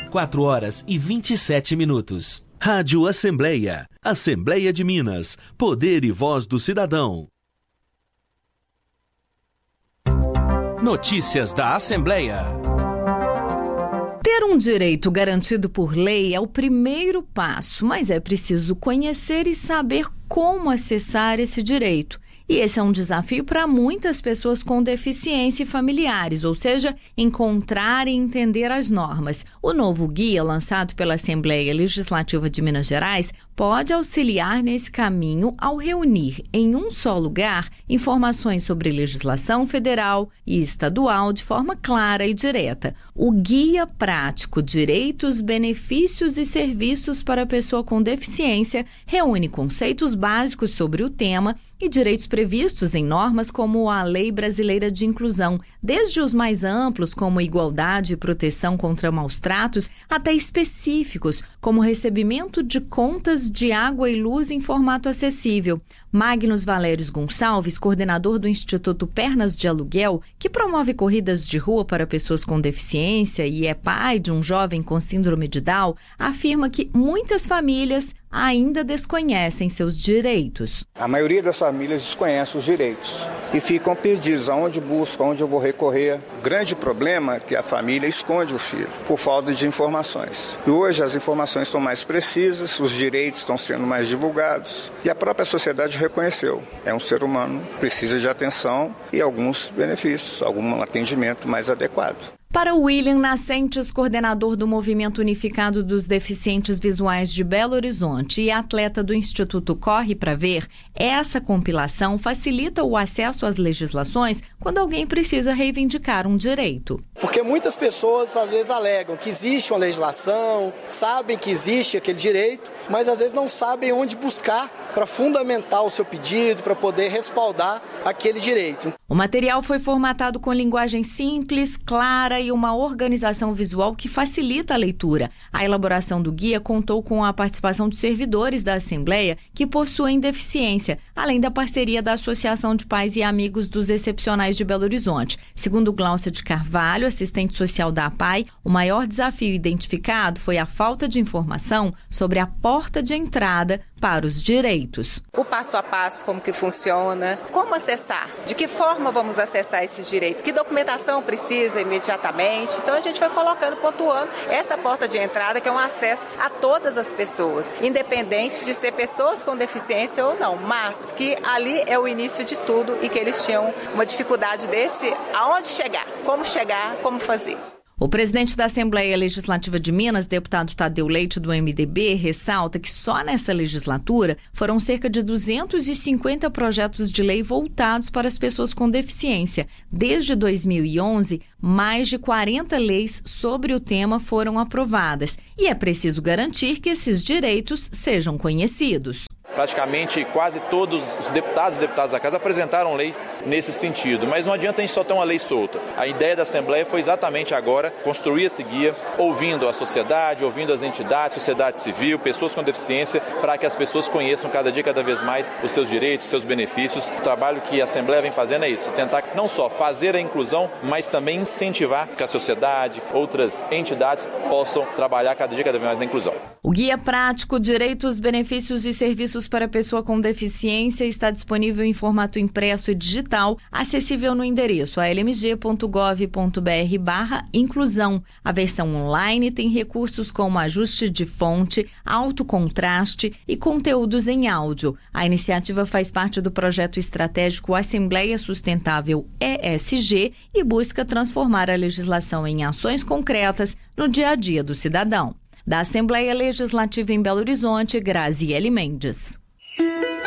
4h27. Rádio Assembleia. Assembleia de Minas. Poder e voz do cidadão. Notícias da Assembleia. Ter um direito garantido por lei é o primeiro passo, mas é preciso conhecer e saber como acessar esse direito. E esse é um desafio para muitas pessoas com deficiência e familiares, ou seja, encontrar e entender as normas. O novo guia, lançado pela Assembleia Legislativa de Minas Gerais, pode auxiliar nesse caminho ao reunir em um só lugar informações sobre legislação federal e estadual de forma clara e direta. O Guia Prático Direitos, Benefícios e Serviços para a Pessoa com Deficiência reúne conceitos básicos sobre o tema e direitos previstos em normas como a Lei Brasileira de Inclusão, desde os mais amplos, como igualdade e proteção contra maus-tratos, até específicos, como recebimento de contas de água e luz em formato acessível. Magnus Valérios Gonçalves, coordenador do Instituto Pernas de Aluguel, que promove corridas de rua para pessoas com deficiência e é pai de um jovem com síndrome de Down, afirma que muitas famílias ainda desconhecem seus direitos. A maioria das famílias desconhece os direitos e ficam perdidos, aonde buscam, aonde eu vou recorrer. O grande problema é que a família esconde o filho por falta de informações. E hoje as informações estão mais precisas, os direitos estão sendo mais divulgados e a própria sociedade reconheceu. É um ser humano, precisa de atenção e alguns benefícios, algum atendimento mais adequado. Para William Nascentes, coordenador do Movimento Unificado dos Deficientes Visuais de Belo Horizonte e atleta do Instituto Corre Pra Ver, essa compilação facilita o acesso às legislações quando alguém precisa reivindicar um direito. Porque muitas pessoas às vezes alegam que existe uma legislação, sabem que existe aquele direito, mas às vezes não sabem onde buscar para fundamentar o seu pedido, para poder respaldar aquele direito. O material foi formatado com linguagem simples, clara e uma organização visual que facilita a leitura. A elaboração do guia contou com a participação de servidores da Assembleia que possuem deficiência, além da parceria da Associação de Pais e Amigos dos Excepcionais de Belo Horizonte. Segundo Glaucia de Carvalho, assistente social da APAI, o maior desafio identificado foi a falta de informação sobre a porta de entrada para os direitos. O passo a passo, como que funciona, como acessar, de que forma vamos acessar esses direitos, que documentação precisa imediatamente. Então a gente vai colocando, pontuando essa porta de entrada que é um acesso a todas as pessoas, independente de ser pessoas com deficiência ou não, mas que ali é o início de tudo e que eles tinham uma dificuldade desse, aonde chegar, como fazer. O presidente da Assembleia Legislativa de Minas, deputado Tadeu Leite, do MDB, ressalta que só nessa legislatura foram cerca de 250 projetos de lei voltados para as pessoas com deficiência. Desde 2011, mais de 40 leis sobre o tema foram aprovadas. E é preciso garantir que esses direitos sejam conhecidos. Praticamente quase todos os deputados e deputadas da casa apresentaram leis nesse sentido, mas não adianta a gente só ter uma lei solta. A ideia da Assembleia foi exatamente agora construir esse guia, ouvindo a sociedade, ouvindo as entidades, sociedade civil, pessoas com deficiência, para que as pessoas conheçam cada dia, cada vez mais os seus direitos, os seus benefícios. O trabalho que a Assembleia vem fazendo é isso, tentar não só fazer a inclusão, mas também incentivar que a sociedade, outras entidades possam trabalhar cada dia, cada vez mais na inclusão. O Guia Prático Direitos, Benefícios e Serviços para a Pessoa com Deficiência está disponível em formato impresso e digital, acessível no endereço almg.gov.br/inclusão. A versão online tem recursos como ajuste de fonte, alto contraste e conteúdos em áudio. A iniciativa faz parte do projeto estratégico Assembleia Sustentável ESG e busca transformar a legislação em ações concretas no dia a dia do cidadão. Da Assembleia Legislativa em Belo Horizonte, Graziele Mendes.